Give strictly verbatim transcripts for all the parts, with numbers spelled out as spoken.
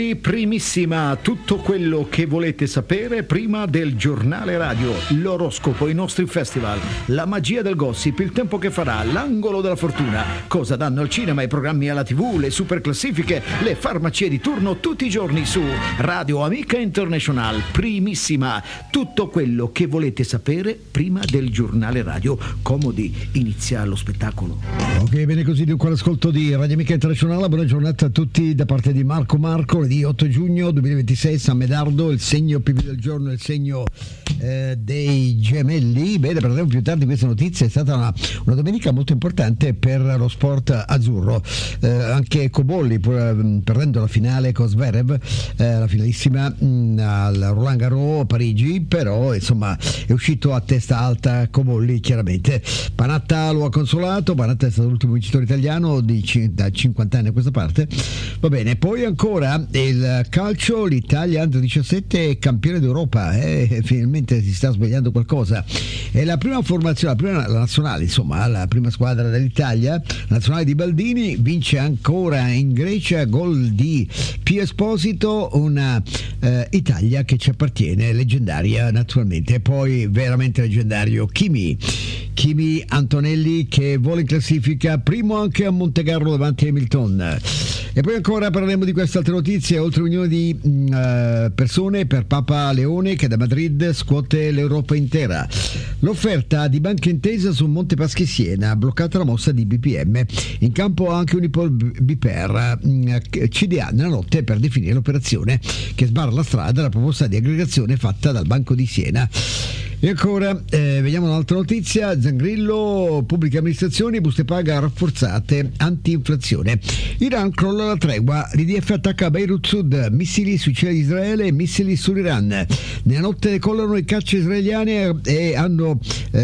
Primissima, tutto quello che volete sapere prima del giornale radio, l'oroscopo, i nostri festival, la magia del gossip, il tempo che farà, l'angolo della fortuna, cosa danno al cinema, i programmi alla tivù, le super classifiche, le farmacie di turno tutti i giorni su Radio Amica International. Primissima, tutto quello che volete sapere prima del giornale radio. Comodi, inizia lo spettacolo. Ok, bene, così dunque l'ascolto di Radio Amica International. Buona giornata a tutti da parte di Marco Marco. Di otto giugno duemilaventisei, San Medardo, il segno più del giorno, il segno eh, dei gemelli. Bene, parleremo più tardi di questa notizia. È stata una, una domenica molto importante per lo sport azzurro. Eh, anche Cobolli, pur, perdendo la finale con Zverev, eh, la finalissima mh, al Roland Garros Parigi, però insomma è uscito a testa alta Cobolli, chiaramente. Panatta lo ha consolato. Panatta è stato l'ultimo vincitore italiano di, da cinquanta anni a questa parte. Va bene, poi ancora il calcio, l'Italia under diciassette è campione d'Europa, eh? Finalmente si sta svegliando qualcosa. È la prima formazione, la prima la nazionale, insomma, la prima squadra dell'Italia, la nazionale di Baldini, vince ancora in Grecia, gol di Pio Esposito, una eh, Italia che ci appartiene, leggendaria naturalmente. E poi veramente leggendario Kimi. Kimi Antonelli che vola in classifica, primo anche a Montecarlo davanti a Hamilton. E poi ancora parleremo di queste altre notizie. Oltre un milione di uh, persone per Papa Leone che da Madrid scuote l'Europa intera. L'offerta di Banca Intesa su Monte Paschi Siena, bloccata la mossa di B P M. In campo anche Unipol B P R, uh, C D A nella notte per definire l'operazione che sbarra la strada alla proposta di aggregazione fatta dal Banco di Siena. E ancora, eh, vediamo un'altra notizia. Zangrillo, pubbliche amministrazioni, buste paga rafforzate, anti-inflazione. Iran crolla la tregua, l'I D F attacca Beirut Sud, missili sui cieli di Israele e missili sull'Iran. Nella notte decollano i caccia israeliani e hanno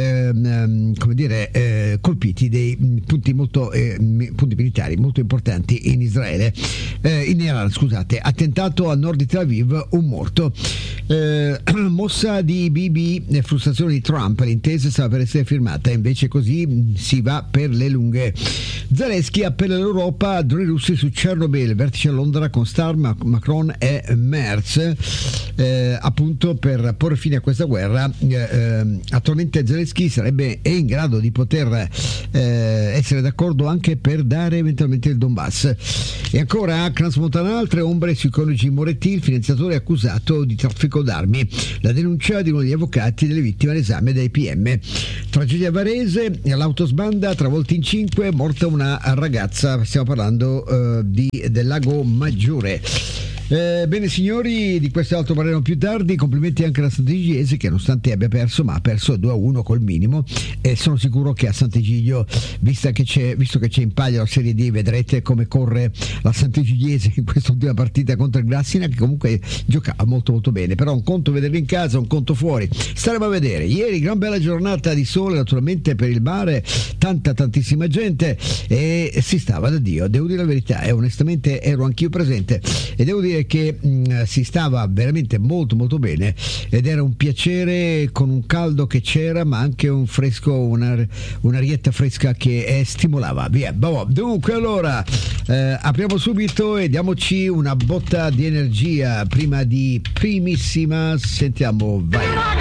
ehm, come dire, eh, colpiti dei punti, molto, eh, punti militari molto importanti in Israele, eh, in Iran, scusate. Attentato a nord di Tel Aviv, un morto. Eh, mossa di Bibi, frustrazione di Trump, l'intesa stava per essere firmata, invece così si va per le lunghe. Zelensky appella all'Europa, droni russi su Chernobyl, vertice a Londra con Starr, Macron e Merz, eh, appunto per porre fine a questa guerra. Eh, attualmente Zelensky sarebbe è in grado di poter eh, essere d'accordo anche per dare eventualmente il Donbass. E ancora Transmontana, altre ombre sui coniugi Moretti, il finanziatore accusato di traffico d'armi, la denuncia di uno degli avvocati delle vittime all'esame dei P M. Tragedia Varese, l'autosbanda travolta in cinque, morta una ragazza, stiamo parlando uh, di, del Lago Maggiore. Eh, bene signori, di questo altro parleremo più tardi. Complimenti anche alla Sant'Egidio che nonostante abbia perso, ma ha perso due a uno col minimo, e sono sicuro che a Sant'Egidio, vista che c'è, visto che c'è in palio la Serie D, vedrete come corre la Sant'Egidiese in quest'ultima partita contro il Grassina, che comunque giocava molto molto bene. Però un conto vederlo in casa, un conto fuori, staremo a vedere. Ieri gran bella giornata di sole naturalmente per il mare, tanta tantissima gente e si stava da Dio, devo dire la verità, e onestamente ero anch'io presente e devo dire che mh, si stava veramente molto molto bene ed era un piacere, con un caldo che c'era ma anche un fresco, una, un'arietta fresca che eh, stimolava via. Dunque allora eh, apriamo subito e diamoci una botta di energia prima di primissima. Sentiamo, vai.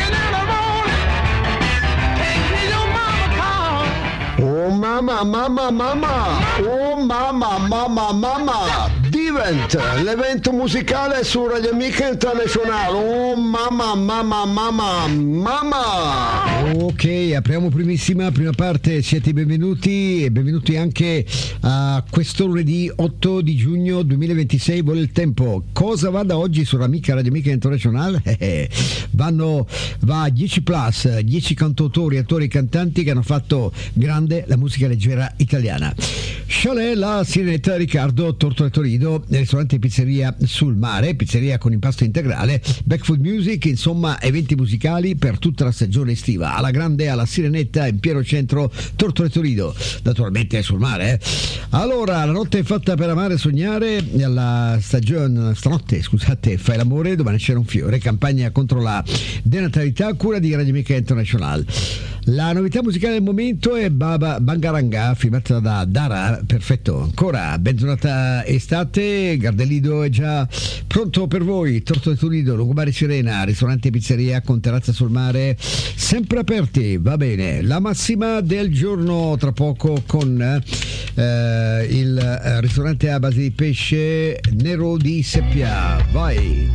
Oh mamma mamma mamma, oh mamma mamma mamma, Divent, l'evento musicale su Radio Amica International. Oh mamma mamma mamma mamma. Ok, apriamo primissima prima parte, siete benvenuti e benvenuti anche a questo lunedì otto di giugno duemilaventisei. Vuole il tempo. Cosa va da oggi su Amica Radio Amica International? Eh, vanno, va a dieci plus, dieci cantautori, attori e cantanti che hanno fatto grande la musica leggera italiana. Chalet, la Sirenetta, Riccardo, Tortore Torino, ristorante e pizzeria sul mare, pizzeria con impasto integrale, Backfood Music, insomma eventi musicali per tutta la stagione estiva, alla grande, alla Sirenetta, in pieno centro, Tortore Torino, naturalmente sul mare. Eh. Allora, la notte è fatta per amare e sognare, la stagione, stanotte, scusate, fai l'amore, domani c'era un fiore, campagna contro la denatalità, cura di Radio Amica International. La novità musicale del momento è Baba Bangaranga, firmata da Dara. Perfetto, ancora bentornata estate, Pesce. Gardelido è già pronto per voi. Torto del Tulido, Lungomare Sirena, ristorante e pizzeria con terrazza sul mare, sempre aperti. Va bene, la massima del giorno tra poco con eh, il eh, ristorante a base di pesce Nero di Seppia. Vai.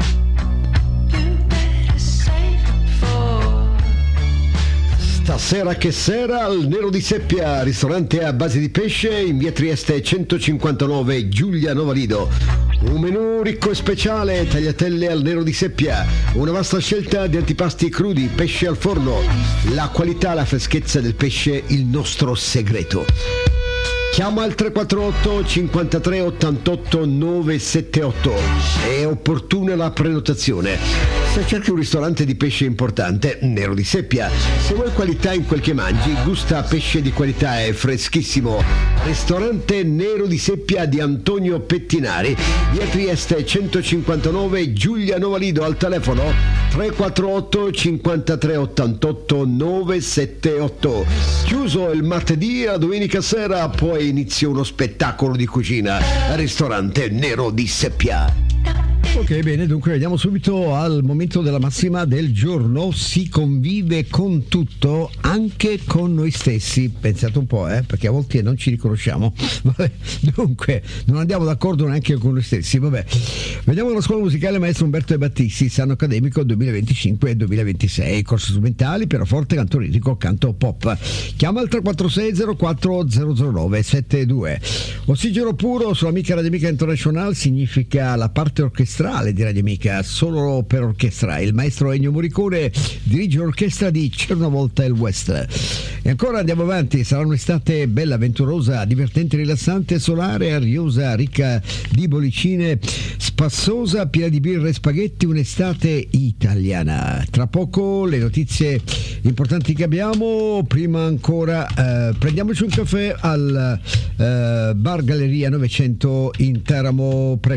Stasera che sera al Nero di Seppia, ristorante a base di pesce in via Trieste centocinquantanove, Giulia Novalido. Un menù ricco e speciale, tagliatelle al Nero di Seppia, una vasta scelta di antipasti crudi, pesce al forno, la qualità, la freschezza del pesce, il nostro segreto. Chiama al tre quattro otto cinquantatré ottantotto novecentosettantotto, è opportuna la prenotazione. Se cerchi un ristorante di pesce importante, Nero di Seppia. Se vuoi qualità in quel che mangi, gusta pesce di qualità e freschissimo. Ristorante Nero di Seppia di Antonio Pettinari, via Trieste centocinquantanove, Giulia Novalido, al telefono tre quattro otto cinquantatré ottantotto novecentosettantotto. Chiuso il martedì e la domenica sera, poi inizia uno spettacolo di cucina. Ristorante Nero di Seppia. Ok, bene, dunque andiamo subito al momento della massima del giorno. Si convive con tutto, anche con noi stessi. Pensate un po', eh, perché a volte non ci riconosciamo. Vabbè, dunque, non andiamo d'accordo neanche con noi stessi. Vabbè, vediamo la scuola musicale Maestro Umberto De Battisti, anno accademico duemilaventicinque duemilaventisei, corsi strumentali, pianoforte, canto lirico, canto pop. Chiama il tre quattro sei zero quattro zero zero nove sette due. Ossigeno puro sull'Amica Radio Amica International significa la parte orchestrale di Radio Amica, solo per orchestra. Il maestro Ennio Morricone dirige l'orchestra di Cernovolta il West. E ancora andiamo avanti, sarà un'estate bella, avventurosa, divertente, rilassante, solare, ariosa, ricca di bollicine, spassosa, piena di birre e spaghetti, un'estate italiana. Tra poco le notizie importanti che abbiamo, prima ancora eh, prendiamoci un caffè al eh, Bar Galleria novecento in Teramo.